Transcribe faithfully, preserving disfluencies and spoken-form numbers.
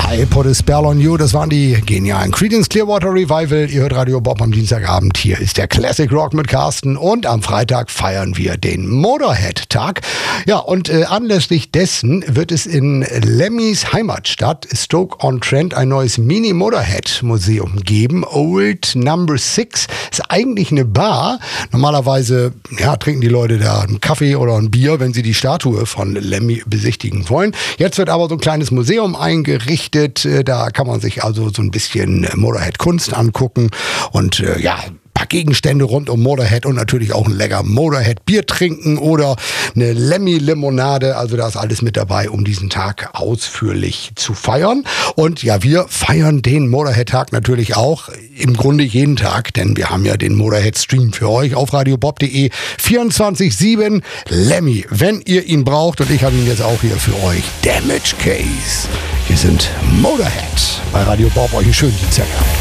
I Put a Spell on You, das waren die genialen Creedence Clearwater Revival. Ihr hört Radio Bob am Dienstagabend. Hier ist der Classic Rock mit Carsten und am Freitag feiern wir den Motorhead-Tag. Ja, und äh, anlässlich dessen wird es in Lemmys Heimatstadt Stoke-on-Trent ein neues Mini-Motorhead-Museum geben. Old Number Six ist eigentlich eine Bar. Normalerweise ja, trinken die Leute da einen Kaffee oder ein Bier, wenn sie die Statue von Lemmy besichtigen wollen. Jetzt wird aber so ein kleines Museum eingerichtet. Da kann man sich also so ein bisschen Motorhead-Kunst angucken und äh, ja, ein paar Gegenstände rund um Motorhead und natürlich auch ein lecker Motorhead-Bier trinken oder eine Lemmy-Limonade. Also da ist alles mit dabei, um diesen Tag ausführlich zu feiern. Und ja, wir feiern den Motorhead-Tag natürlich auch im Grunde jeden Tag, denn wir haben ja den Motorhead-Stream für euch auf radiobob punkt de vierundzwanzig sieben. Lemmy, wenn ihr ihn braucht, und ich habe ihn jetzt auch hier für euch, Damage Case. Wir sind Motorhead bei Radio Bob. Euch einen schönen Dienstag.